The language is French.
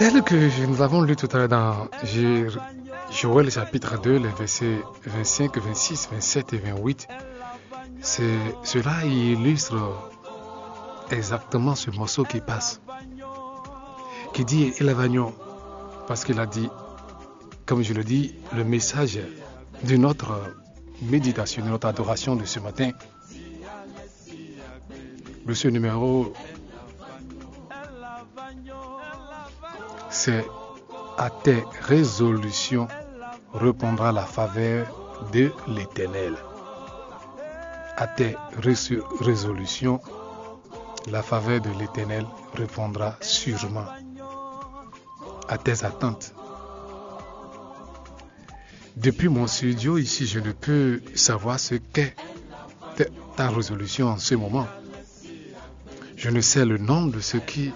Tel que nous avons lu tout à l'heure dans Joël chapitre 2, les versets 25, 26, 27 et 28, cela illustre exactement ce morceau qui passe, qui dit élève agneau, parce qu'il a dit, comme je le dis, le message de notre méditation, de notre adoration de ce matin, le ce numéro, c'est à tes résolutions répondra la faveur de l'Éternel. À tes résolutions, la faveur de l'Éternel répondra sûrement. À tes attentes. Depuis mon studio ici, je ne peux savoir ce qu'est ta résolution en ce moment. Je ne sais le nombre de ceux qui